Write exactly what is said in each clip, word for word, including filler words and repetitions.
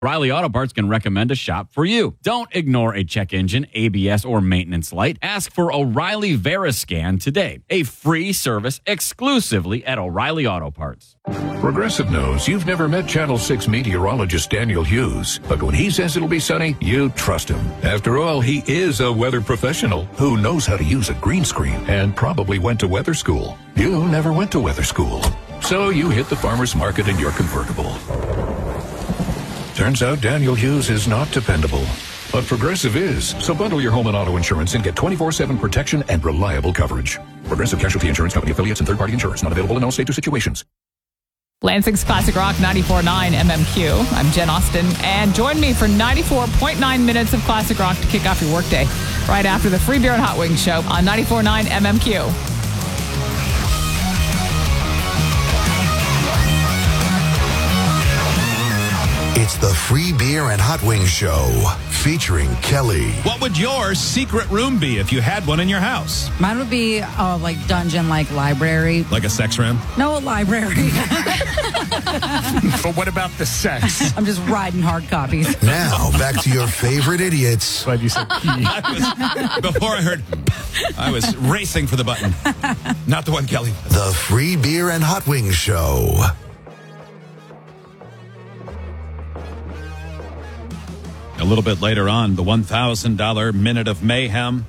O'Reilly Auto Parts can recommend a shop for you. Don't ignore a check engine, A B S, or maintenance light. Ask for O'Reilly Veriscan today. A free service exclusively at O'Reilly Auto Parts. Progressive knows you've never met Channel six meteorologist Daniel Hughes, but when he says it'll be sunny, you trust him. After all, he is a weather professional who knows how to use a green screen and probably went to weather school. You never went to weather school, so you hit the farmer's market in your convertible. Turns out Daniel Hughes is not dependable, but Progressive is. So bundle your home and auto insurance and get twenty-four seven protection and reliable coverage. Progressive Casualty Insurance Company affiliates and third-party insurance not available in all states or situations. Lansing's Classic Rock ninety-four point nine M M Q. I'm Jen Austen, and join me for ninety-four point nine minutes of Classic Rock to kick off your workday right after the Free Beer and Hot Wings show on ninety-four point nine M M Q. It's the Free Beer and Hot Wings Show, featuring Kelly. What would your secret room be if you had one in your house? Mine would be uh, like dungeon-like library. Like a sex room? No, a library. But what about the sex? I'm just riding hard copies. Now, back to your favorite idiots. Glad you said pee. I was, before I heard, I was racing for the button. Not the one Kelly. The Free Beer and Hot Wings Show. A little bit later on, the one thousand dollars Minute of Mayhem.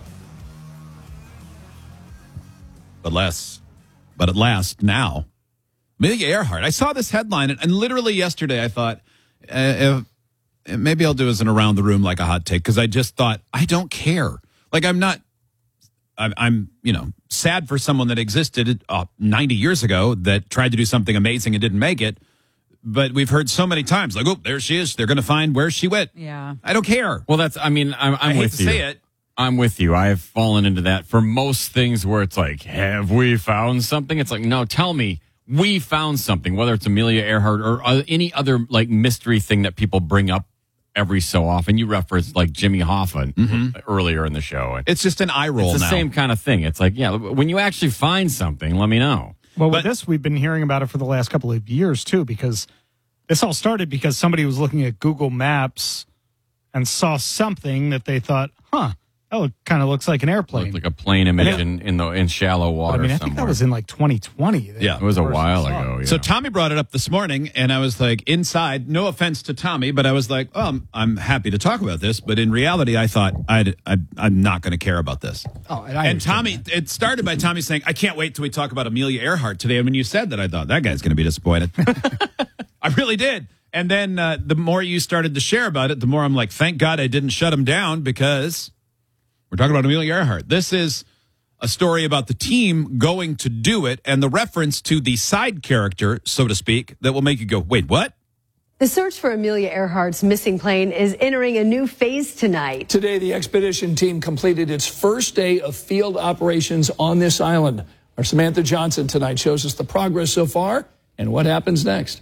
But less, but at last, now, Amelia Earhart. I saw this headline, and, and literally yesterday I thought, uh, if, maybe I'll do as an around the room like a hot take, because I just thought, I don't care. Like, I'm not, I'm, I'm you know, sad for someone that existed uh, ninety years ago that tried to do something amazing and didn't make it. But we've heard so many times, like, oh, there she is. They're going to find where she went. Yeah. I don't care. Well, that's, I mean, I'm, I'm I hate with to you. say it. I'm with you. I've fallen into that for most things where it's like, have we found something? It's like, no, tell me we found something, whether it's Amelia Earhart or uh, any other like mystery thing that people bring up every so often. You referenced like Jimmy Hoffa Mm-hmm. earlier in the show. It's just an eye roll It's the now. same kind of thing. It's like, yeah, when you actually find something, let me know. Well, with But- this, we've been hearing about it for the last couple of years, too, because this all started because somebody was looking at Google Maps and saw something that they thought, huh, that kind of looks like an airplane. Looked like a plane image And it- in, in the in shallow But, water I mean, I somewhere. think that was in like twenty twenty. Yeah. It was a First while saw it. ago. Yeah. So Tommy brought it up this morning, and I was like, inside, no offense to Tommy, but I was like, oh, I'm, I'm happy to talk about this. But in reality, I thought I'd, I, I'm not going to care about this. Oh, and I And understand Tommy, that. it started by Tommy saying, I can't wait till we talk about Amelia Earhart today. And when you said that, I thought, that guy's going to be disappointed. I really did. And then uh, the more you started to share about it, the more I'm like, thank God I didn't shut him down, because we're talking about Amelia Earhart. This is a story about the team going to do it, and the reference to the side character, so to speak, that will make you go, wait, what? The search for Amelia Earhart's missing plane is entering a new phase tonight. Today, the expedition team completed its first day of field operations on this island. Our Samantha Johnson tonight shows us the progress so far and what happens next.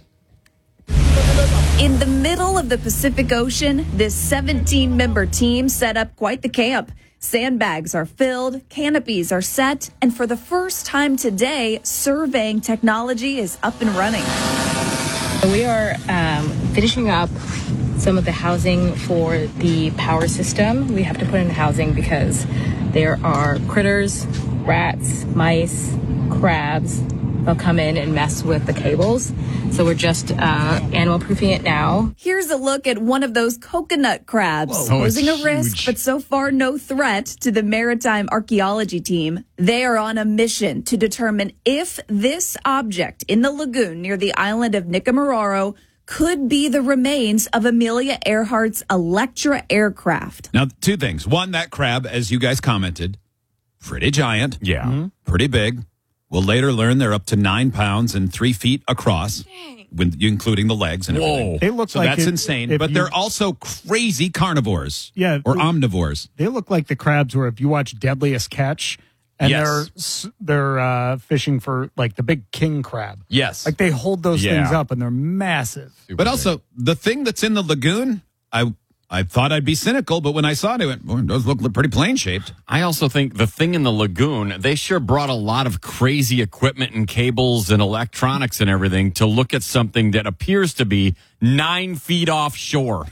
In the middle of the Pacific Ocean, this seventeen-member team set up quite the camp. Sandbags are filled, canopies are set, and for the first time today, surveying technology is up and running. We are um, finishing up some of the housing for the power system. We have to put in housing because there are critters, rats, mice, crabs. They'll come in and mess with the cables. So we're just uh, animal proofing it now. Here's a look at one of those coconut crabs, Whoa. posing Oh, a it's risk, huge. but so far no threat to the maritime archaeology team. They are on a mission to determine if this object in the lagoon near the island of Nicomaroro could be the remains of Amelia Earhart's Electra aircraft. Now, two things. One, that crab, as you guys commented, pretty giant. yeah. Mm-hmm. Pretty big. We'll later learn they're up to nine pounds and three feet across, when, including the legs and Whoa. everything. They look so like that's it- insane. if But you- they're also crazy carnivores. Yeah. Or omnivores. They look like the crabs where if you watch Deadliest Catch and Yes. they're s- they're uh, fishing for like the big king crab. Yes. Like they hold those Yeah. things up and they're massive. But also, the thing that's in the lagoon, I I thought I'd be cynical, but when I saw it, it went, well, it does look pretty plane shaped. I also think the thing in the lagoon, they sure brought a lot of crazy equipment and cables and electronics and everything to look at something that appears to be nine feet offshore.